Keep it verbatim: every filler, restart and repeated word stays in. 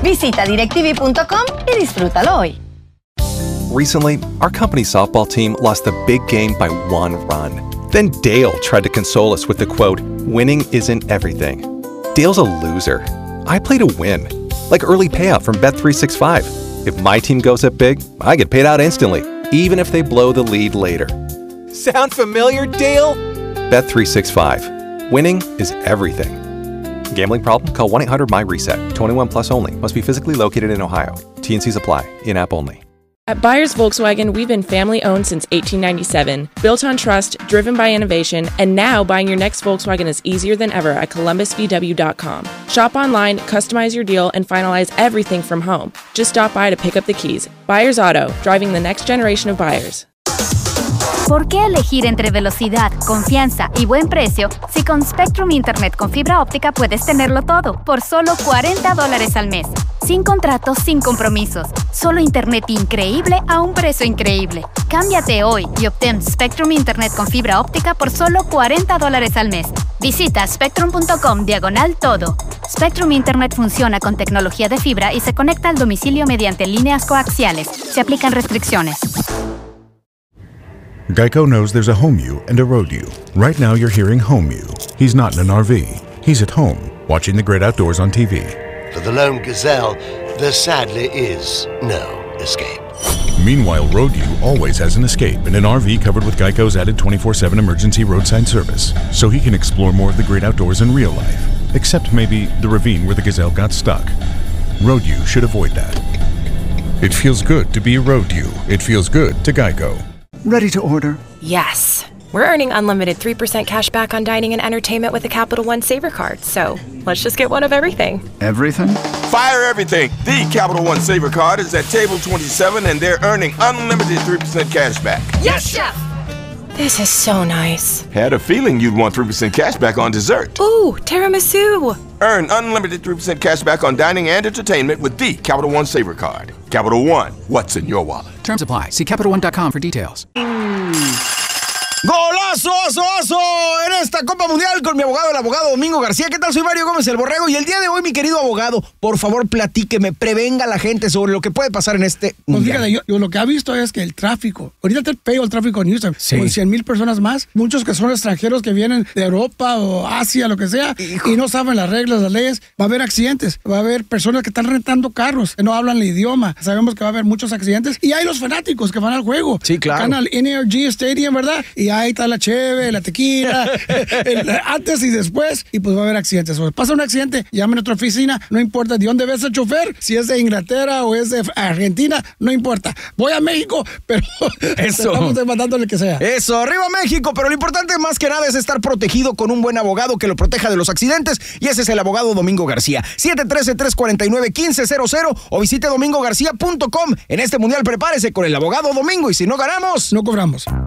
Visita directv punto com y disfrútalo hoy. Recently, our company's softball team lost a big game by one run. Then Dale tried to console us with the quote, "Winning isn't everything." Dale's a loser. I play to win. Like early payout from Bet three sixty-five. If my team goes up big, I get paid out instantly, even if they blow the lead later. Sound familiar, Dale? Bet three sixty-five. Winning is everything. Gambling problem? Call one eight hundred M Y reset. twenty-one plus only. Must be physically located in Ohio. T and Cs apply. In-app only. At Byers Volkswagen, we've been family-owned since eighteen ninety-seven, built on trust, driven by innovation, and now buying your next Volkswagen is easier than ever at Columbus V W dot com. Shop online, customize your deal, and finalize everything from home. Just stop by to pick up the keys. Byers Auto, driving the next generation of buyers. ¿Por qué elegir entre velocidad, confianza y buen precio si con Spectrum Internet con fibra óptica puedes tenerlo todo por solo cuarenta dólares al mes? Sin contratos, sin compromisos. Solo Internet increíble a un precio increíble. Cámbiate hoy y obtén Spectrum Internet con fibra óptica por solo cuarenta dólares al mes. Visita spectrum punto com diagonal todo. Spectrum Internet funciona con tecnología de fibra y se conecta al domicilio mediante líneas coaxiales. Se aplican restricciones. Geico knows there's a home you and a road you. Right now you're hearing home you. He's not in an R V. He's at home, watching the great outdoors on T V. For the lone gazelle, there sadly is no escape. Meanwhile, road you always has an escape in an R V covered with Geico's added twenty-four seven emergency roadside service, so he can explore more of the great outdoors in real life, except maybe the ravine where the gazelle got stuck. Road you should avoid that. It feels good to be a road you. It feels good to Geico. Ready to order? Yes. We're earning unlimited three percent cash back on dining and entertainment with a Capital One Saver card, so let's just get one of everything. Everything? Fire everything! The Capital One Saver card is at table twenty-seven and they're earning unlimited three percent cash back. Yes, Chef! This is so nice. Had a feeling you'd want three percent cash back on dessert. Ooh, tiramisu! Earn unlimited three percent cash back on dining and entertainment with the Capital One Saver card. Capital One, what's in your wallet? Terms apply. See Capital One dot com for details. ¡Golazo, oso, oso! En esta Copa Mundial con mi abogado, el abogado Domingo García. ¿Qué tal? Soy Mario Gómez, el Borrego. Y el día de hoy, mi querido abogado, por favor, platíqueme, prevenga a la gente sobre lo que puede pasar en este pues mundial. Fíjate, yo, yo lo que he visto es que el tráfico, ahorita te pego el tráfico en Houston, sí. Con cien mil personas más, muchos que son extranjeros que vienen de Europa o Asia, lo que sea, Hijo. y no saben las reglas, las leyes. Va a haber accidentes, va a haber personas que están rentando carros, que no hablan el idioma. Sabemos que va a haber muchos accidentes. Y hay los fanáticos que van al juego. Sí, claro. Van al N R G Stadium, ¿verdad? Y ahí está la cheve, la tequila, el, antes y después, y pues va a haber accidentes. O pasa un accidente, llamen a otra oficina, no importa de dónde ves el chofer, si es de Inglaterra o es de Argentina, no importa. Voy a México, pero Eso. estamos demandándole que sea. Eso, arriba México, pero lo importante más que nada es estar protegido con un buen abogado que lo proteja de los accidentes, y ese es el abogado Domingo García. siete uno tres, tres cuatro nueve, uno cinco cero cero o visite domingo garcía punto com. En este mundial prepárese con el abogado Domingo, y si no ganamos, no cobramos.